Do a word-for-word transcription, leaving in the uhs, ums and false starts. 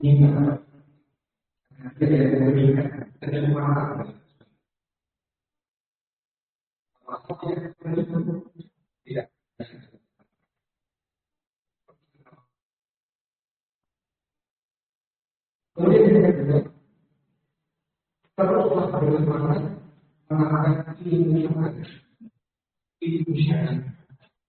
Ini tidak memberikan kenikmatan. Tidak. Kemudian yang kedua, teruslah bersemangat mengarahkan ilmu yang ada, ilmu syariat.